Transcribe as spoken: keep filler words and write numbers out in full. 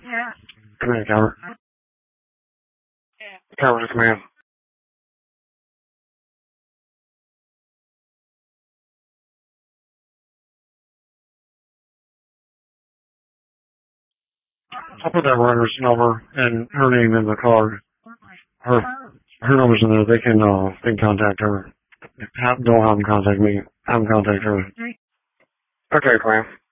Command cover. Cover to command. I'll put that runner's number and her name in the card. Her her number's in there. They can uh they can contact her. Have, don't have them contact me. Have them contact her. Okay, Clam.